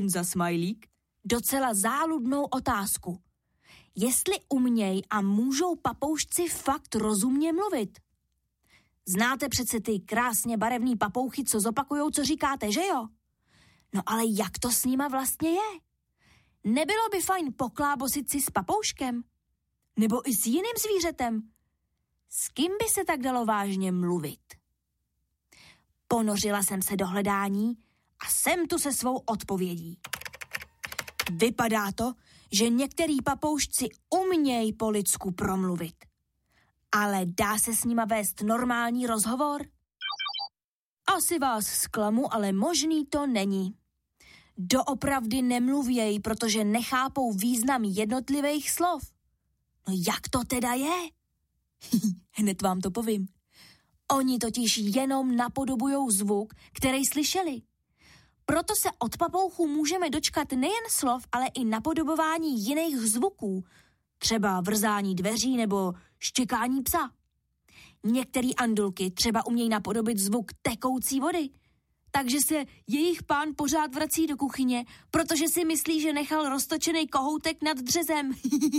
Honza Smajlík, docela záludnou otázku. Jestli uměj a můžou papoušci fakt rozumně mluvit? Znáte přece ty krásně barevný papouchy, co zopakujou, co říkáte, že jo? No ale jak to s nima vlastně je? Nebylo by fajn poklábosit si s papouškem? Nebo i s jiným zvířetem? S kým by se tak dalo vážně mluvit? Ponořila jsem se do hledání a jsem tu se svou odpovědí. Vypadá to, že některý papoušci umějí po lidsku promluvit. Ale dá se s nima vést normální rozhovor? Asi vás zklamu, ale možný to není. Doopravdy nemluvějí, protože nechápou význam jednotlivých slov. No jak to teda je? Hned vám to povím. Oni totiž jenom napodobujou zvuk, který slyšeli. Proto se od papouchů můžeme dočkat nejen slov, ale i napodobování jiných zvuků, třeba vrzání dveří nebo štěkání psa. Některý andulky třeba umějí napodobit zvuk tekoucí vody, takže se jejich pán pořád vrací do kuchyně, protože si myslí, že nechal roztočený kohoutek nad dřezem.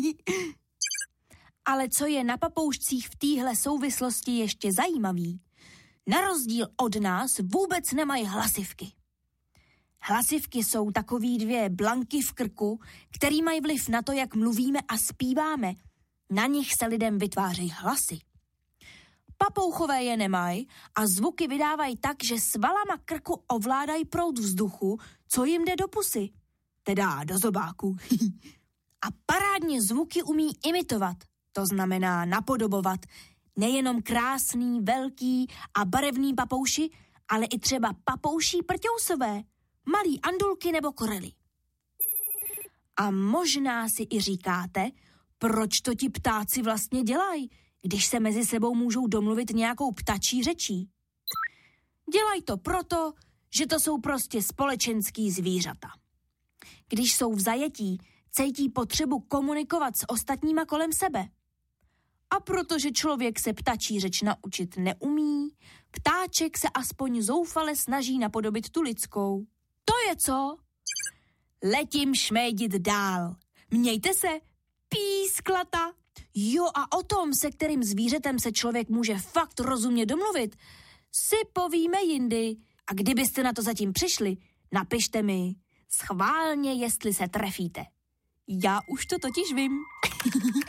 Ale co je na papoušcích v téhle souvislosti ještě zajímavý, na rozdíl od nás vůbec nemají hlasivky. Hlasivky jsou takový dvě blanky v krku, který mají vliv na to, jak mluvíme a zpíváme. Na nich se lidem vytvářejí hlasy. Papouchové je nemají a zvuky vydávají tak, že svalama krku ovládají proud vzduchu, co jim jde do pusy, teda do zobáku. A parádně zvuky umí imitovat, to znamená napodobovat, nejenom krásný, velký a barevný papouši, ale i třeba papouší prťousové, malý andulky nebo korely. A možná si i říkáte, proč to ti ptáci vlastně dělají, když se mezi sebou můžou domluvit nějakou ptačí řečí. Dělají to proto, že to jsou prostě společenský zvířata. Když jsou v zajetí, cítí potřebu komunikovat s ostatníma kolem sebe. A protože člověk se ptačí řeč naučit neumí, ptáček se aspoň zoufale snaží napodobit tu lidskou. To je co? Letím šmédit dál. Mějte se, písklata. Jo, a o tom, se kterým zvířetem se člověk může fakt rozumně domluvit, si povíme jindy. A kdybyste na to zatím přišli, napište mi schválně, jestli se trefíte. Já už to totiž vím.